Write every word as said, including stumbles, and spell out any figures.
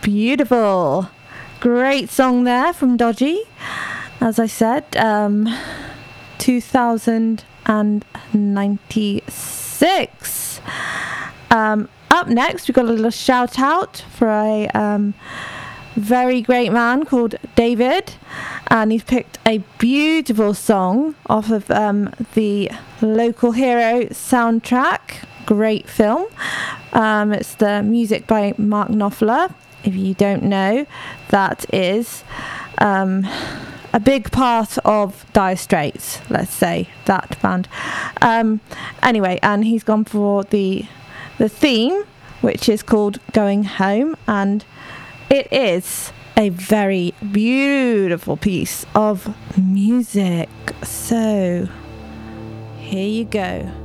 Beautiful. Great song there from Dodgy. As I said, um, two thousand ninety-six. Um, up next, we've got a little shout out for a um, very great man called David, and he's picked a beautiful song off of um, the Local Hero soundtrack. Great film. Um, it's the music by Mark Knopfler. If you don't know, that is um, a big part of Dire Straits, let's say, that band. Um, anyway, and he's gone for the the theme, which is called Going Home, and it is a very beautiful piece of music. So, here you go.